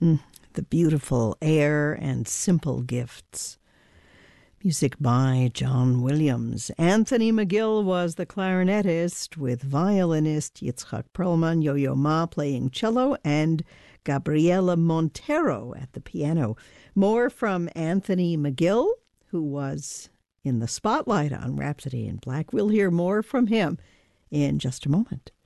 The beautiful air and simple gifts. Music by John Williams. Anthony McGill was the clarinetist, with violinist Yitzhak Perlman, Yo-Yo Ma playing cello, and Gabriela Montero at the piano. More from Anthony McGill, who was in the spotlight on Rhapsody in Black. We'll hear more from him in just a moment.